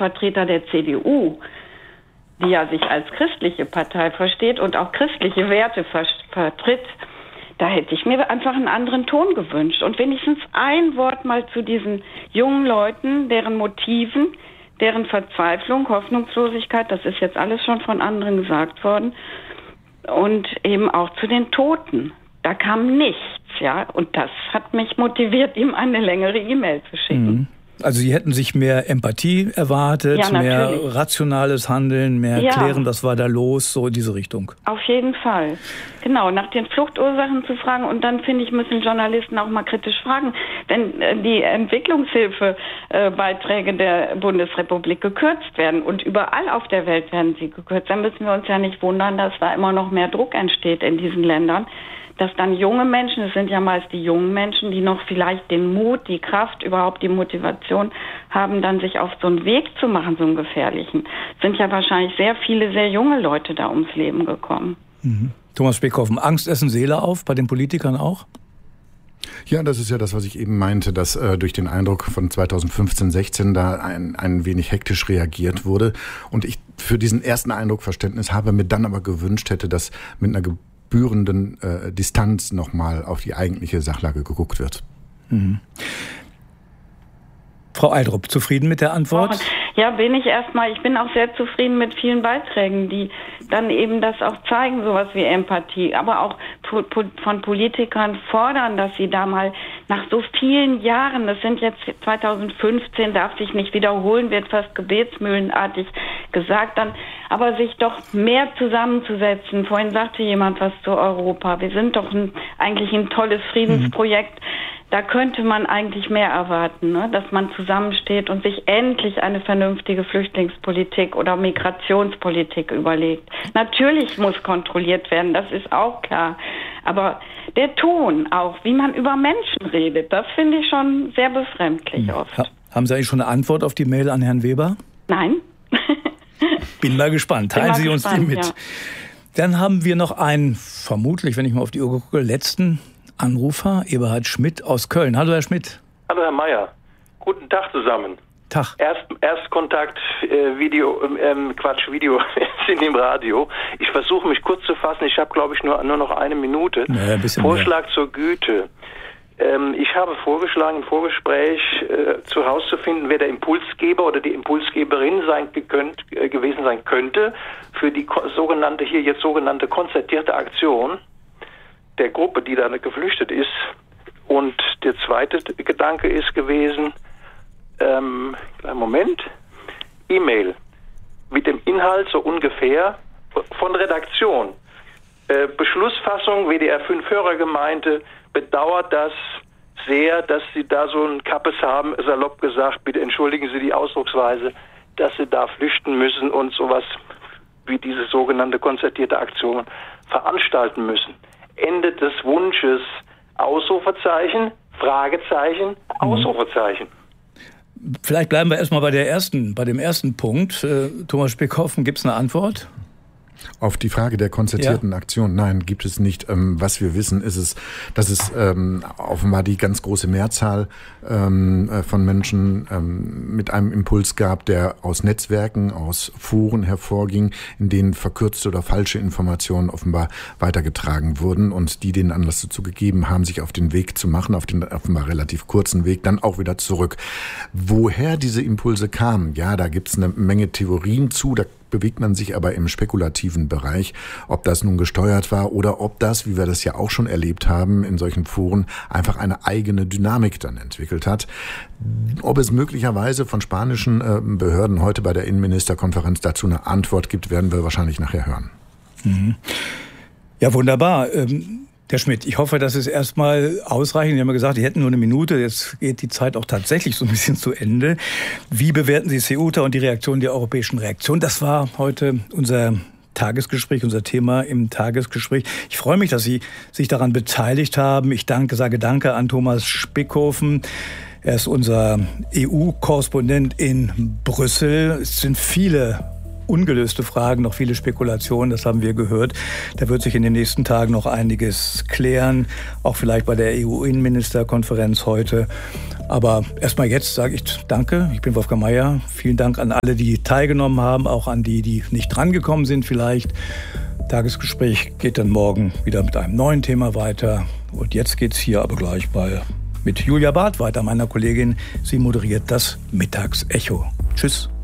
Vertreter der CDU, die ja sich als christliche Partei versteht und auch christliche Werte vertritt, da hätte ich mir einfach einen anderen Ton gewünscht. Und wenigstens ein Wort mal zu diesen jungen Leuten, deren Motiven, deren Verzweiflung, Hoffnungslosigkeit, das ist jetzt alles schon von anderen gesagt worden. Und eben auch zu den Toten. Da kam nichts, ja. Und das hat mich motiviert, ihm eine längere E-Mail zu schicken. Also Sie hätten sich mehr Empathie erwartet, ja, mehr rationales Handeln, mehr klären, was war da los, so in diese Richtung. Auf jeden Fall. Genau, nach den Fluchtursachen zu fragen. Und dann, finde ich, müssen Journalisten auch mal kritisch fragen, wenn die Entwicklungshilfebeiträge der Bundesrepublik gekürzt werden und überall auf der Welt werden sie gekürzt, dann müssen wir uns ja nicht wundern, dass da immer noch mehr Druck entsteht in diesen Ländern. Dass dann junge Menschen, es sind ja meist die jungen Menschen, die noch vielleicht den Mut, die Kraft, überhaupt die Motivation haben, dann sich auf so einen Weg zu machen, so einen gefährlichen. Es sind ja wahrscheinlich sehr viele, sehr junge Leute da ums Leben gekommen. Thomas Spickhoffen, Angst essen Seele auf, bei den Politikern auch? Ja, das ist ja das, was ich eben meinte, dass durch den Eindruck von 2015-16 da ein wenig hektisch reagiert wurde. Und ich für diesen ersten Eindruck Verständnis habe, mir dann aber gewünscht hätte, dass mit einer gebührenden Distanz nochmal auf die eigentliche Sachlage geguckt wird. Frau Eidrup, zufrieden mit der Antwort? Ja, bin ich erstmal. Ich bin auch sehr zufrieden mit vielen Beiträgen, die dann eben das auch zeigen, sowas wie Empathie, aber auch von Politikern fordern, dass sie da mal nach so vielen Jahren, das sind jetzt 2015, darf sich nicht wiederholen, wird fast gebetsmühlenartig gesagt, dann aber sich doch mehr zusammenzusetzen. Vorhin sagte jemand was zu Europa. Wir sind doch eigentlich ein tolles Friedensprojekt. Da könnte man eigentlich mehr erwarten, ne? Dass man zusammensteht und sich endlich eine vernünftige Flüchtlingspolitik oder Migrationspolitik überlegt. Natürlich muss kontrolliert werden, das ist auch klar. Aber der Ton auch, wie man über Menschen redet, das finde ich schon sehr befremdlich oft. Haben Sie eigentlich schon eine Antwort auf die Mail an Herrn Weber? Nein. Bin mal gespannt. Teilen Sie uns die mit. Ja. Dann haben wir noch einen, vermutlich, wenn ich mal auf die Uhr gucke, letzten Anrufer, Eberhard Schmidt aus Köln. Hallo, Herr Schmidt. Hallo, Herr Mayer. Guten Tag zusammen. Tag. Erstkontakt, Video in dem Radio. Ich versuche mich kurz zu fassen. Ich habe, glaube ich, nur noch eine Minute. Naja, ein bisschen Vorschlag mehr. zur Güte. Ich habe vorgeschlagen, im Vorgespräch herauszufinden, wer der Impulsgeber oder die Impulsgeberin gewesen sein könnte für die sogenannte konzertierte Aktion der Gruppe, die da geflüchtet ist. Und der zweite Gedanke ist gewesen, E-Mail mit dem Inhalt so ungefähr von Redaktion. Beschlussfassung, WDR 5 Hörergemeinde bedauert das sehr, dass Sie da so ein Kappes haben, salopp gesagt, bitte entschuldigen Sie die Ausdrucksweise, dass Sie da flüchten müssen und sowas wie diese sogenannte konzertierte Aktion veranstalten müssen. Ende des Wunsches, Ausrufezeichen, Fragezeichen, Ausrufezeichen. Vielleicht bleiben wir erstmal bei dem ersten Punkt. Thomas Spickhoffen, gibt es eine Antwort? Auf die Frage der konzertierten Aktion, nein, gibt es nicht. Was wir wissen, ist es, dass es offenbar die ganz große Mehrzahl von Menschen mit einem Impuls gab, der aus Netzwerken, aus Foren hervorging, in denen verkürzte oder falsche Informationen offenbar weitergetragen wurden und die den Anlass dazu gegeben haben, sich auf den Weg zu machen, auf den offenbar relativ kurzen Weg, dann auch wieder zurück. Woher diese Impulse kamen, ja, da gibt es eine Menge Theorien zu, da bewegt man sich aber im spekulativen Bereich, ob das nun gesteuert war oder ob das, wie wir das ja auch schon erlebt haben, in solchen Foren einfach eine eigene Dynamik dann entwickelt hat. Ob es möglicherweise von spanischen Behörden heute bei der Innenministerkonferenz dazu eine Antwort gibt, werden wir wahrscheinlich nachher hören. Ja, wunderbar. Herr Schmidt, ich hoffe, das ist erstmal ausreichend. Sie haben ja gesagt, die hätten nur eine Minute. Jetzt geht die Zeit auch tatsächlich so ein bisschen zu Ende. Wie bewerten Sie Ceuta und die Reaktion der europäischen Reaktion? Das war heute unser Tagesgespräch, unser Thema im Tagesgespräch. Ich freue mich, dass Sie sich daran beteiligt haben. Ich sage Danke an Thomas Spickhoffen. Er ist unser EU-Korrespondent in Brüssel. Es sind viele ungelöste Fragen, noch viele Spekulationen, das haben wir gehört. Da wird sich in den nächsten Tagen noch einiges klären, auch vielleicht bei der EU-Innenministerkonferenz heute. Aber erstmal jetzt sage ich danke. Ich bin Wolfgang Mayer. Vielen Dank an alle, die teilgenommen haben, auch an die, die nicht drangekommen sind vielleicht. Tagesgespräch geht dann morgen wieder mit einem neuen Thema weiter. Und jetzt geht's hier aber gleich mal mit Julia Barth weiter, meiner Kollegin. Sie moderiert das Mittagsecho. Tschüss.